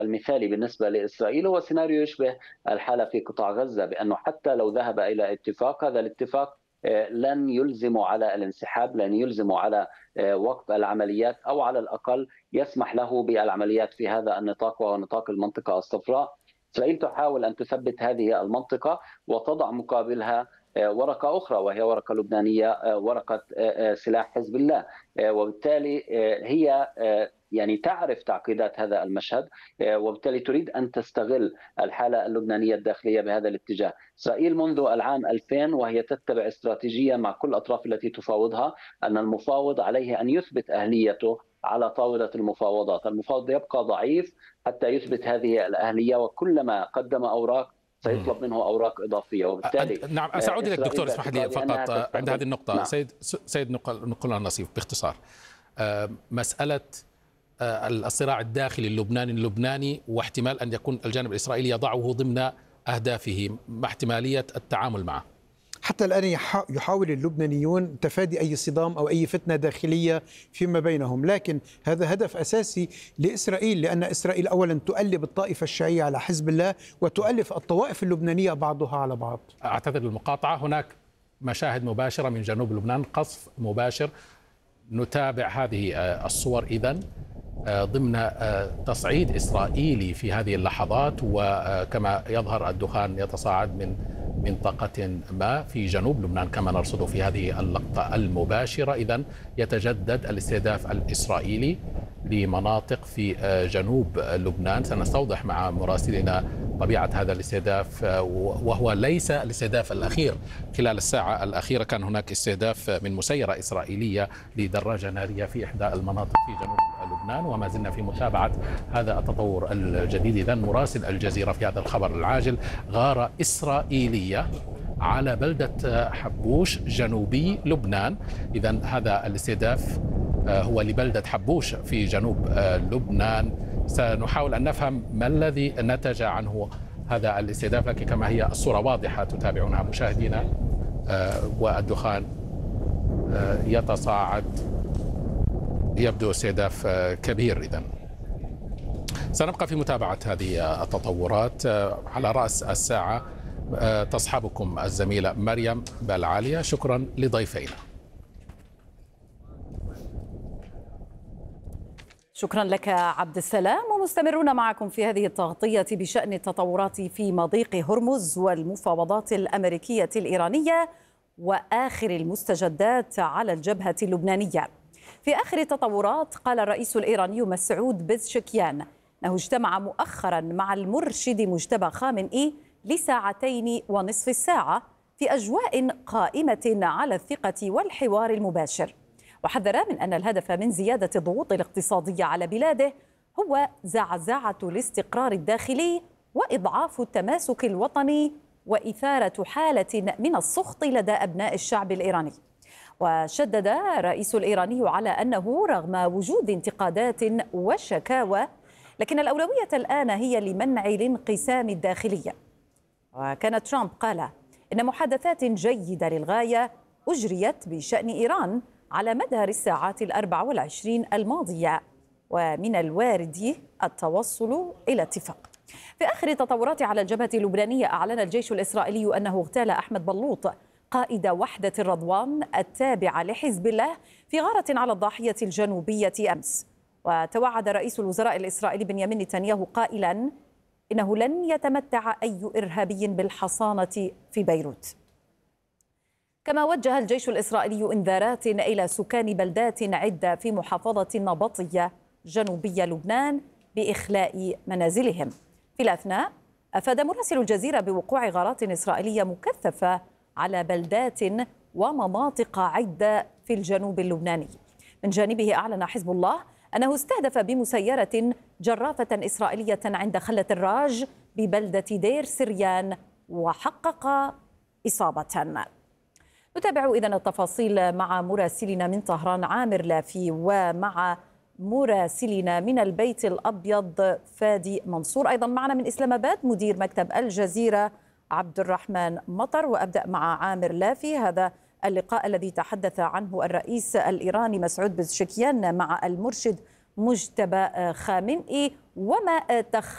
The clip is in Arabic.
المثالي بالنسبة لإسرائيل هو سيناريو يشبه الحالة في قطاع غزة، بأنه حتى لو ذهب إلى اتفاق، هذا الاتفاق لن يلزموا على الانسحاب، لن يلزموا على وقف العمليات، أو على الأقل يسمح له بالعمليات في هذا النطاق وهو نطاق المنطقة الصفراء. إسرائيل تحاول أن تثبت هذه المنطقة وتضع مقابلها ورقة أخرى، وهي ورقة لبنانية، ورقة سلاح حزب الله. وبالتالي هي يعني تعرف تعقيدات هذا المشهد، وبالتالي تريد أن تستغل الحالة اللبنانية الداخلية بهذا الاتجاه. إسرائيل منذ العام 2000 وهي تتبع استراتيجية مع كل الأطراف التي تفاوضها، أن المفاوض عليه أن يثبت أهليته على طاولة المفاوضات. المفاوض يبقى ضعيف حتى يثبت هذه الأهلية، وكلما قدم أوراق سيطلب منه أوراق إضافية، وبالتالي نعم. سأعود إليك دكتور، اسمح لي فقط عند هذه النقطة. نعم. سيد نقول النصيف باختصار، مسألة الصراع الداخلي اللبناني واحتمال أن يكون الجانب الإسرائيلي يضعه ضمن أهدافه، ما احتمالية التعامل معه؟ حتى الآن يحاول اللبنانيون تفادي أي صدام أو أي فتنة داخلية فيما بينهم، لكن هذا هدف أساسي لإسرائيل، لأن إسرائيل أولا تؤلف الطائفة الشيعية على حزب الله وتؤلف الطوائف اللبنانية بعضها على بعض. أعتذر بالمقاطعة، هناك مشاهد مباشرة من جنوب لبنان، قصف مباشر، نتابع هذه الصور إذن ضمن تصعيد إسرائيلي في هذه اللحظات، وكما يظهر الدخان يتصاعد من منطقة ما في جنوب لبنان كما نرصد في هذه اللقطة المباشرة. إذن يتجدد الاستهداف الإسرائيلي لمناطق في جنوب لبنان. سنستوضح مع مراسلنا طبيعة هذا الاستهداف، وهو ليس الاستهداف الأخير. خلال الساعة الأخيرة كان هناك استهداف من مسيرة إسرائيلية لدراجة نارية في إحدى المناطق في جنوب لبنان، وما زلنا في متابعة هذا التطور الجديد. إذن مراسل الجزيرة في هذا الخبر العاجل: غارة إسرائيلية على بلدة حبوش جنوبي لبنان. إذن هذا الاستهداف هو لبلدة حبوش في جنوب لبنان. سنحاول أن نفهم ما الذي نتج عنه هذا الاستهداف، لكن كما هي الصورة واضحة تتابعونها مشاهدينا، والدخان يتصاعد، يبدو استهداف كبير. إذن سنبقى في متابعة هذه التطورات. على رأس الساعة تصحبكم الزميلة مريم بالعالية. شكرا لضيفينا. شكرا لك عبد السلام. ومستمرون معكم في هذه التغطية بشأن التطورات في مضيق هرمز والمفاوضات الأمريكية الإيرانية وآخر المستجدات على الجبهة اللبنانية. في آخر التطورات قال الرئيس الإيراني مسعود بزشكيان أنه اجتمع مؤخرا مع المرشد مجتبى خامنئي ل2.5 ساعة في أجواء قائمة على الثقة والحوار المباشر، وحذر من أن الهدف من زيادة الضغوط الاقتصادية على بلاده هو زعزعة الاستقرار الداخلي وإضعاف التماسك الوطني وإثارة حالة من السخط لدى أبناء الشعب الإيراني. وشدد الرئيس الإيراني على أنه رغم وجود انتقادات وشكاوى، لكن الأولوية الآن هي لمنع الانقسام الداخلي. وكان ترامب قال إن محادثات جيدة للغاية أجريت بشأن إيران على مدار الساعات 24 الماضية، ومن الوارد التوصل إلى اتفاق. في آخر التطورات على الجبهة اللبنانية، أعلن الجيش الإسرائيلي أنه اغتال أحمد بلوط قائد وحدة الرضوان التابعة لحزب الله في غارة على الضاحية الجنوبية أمس. وتوعد رئيس الوزراء الإسرائيلي بنيامين نتنياهو قائلا إنه لن يتمتع أي إرهابي بالحصانة في بيروت. كما وجه الجيش الإسرائيلي إنذارات إلى سكان بلدات عدة في محافظة النبطية جنوبي لبنان بإخلاء منازلهم. في الأثناء أفاد مراسل الجزيرة بوقوع غارات إسرائيلية مكثفة على بلدات ومناطق عدة في الجنوب اللبناني. من جانبه أعلن حزب الله أنه استهدف بمسيرة جرافة إسرائيلية عند خلة الراج ببلدة دير سريان وحقق إصابة. نتابع إذن التفاصيل مع مراسلنا من طهران عامر لافي، ومع مراسلنا من البيت الأبيض فادي منصور، أيضا معنا من إسلام آباد مدير مكتب الجزيرة عبد الرحمن مطر. وأبدأ مع عامر لافي، هذا اللقاء الذي تحدث عنه الرئيس الإيراني مسعود بزشكيان مع المرشد مجتبى خامنئي، وما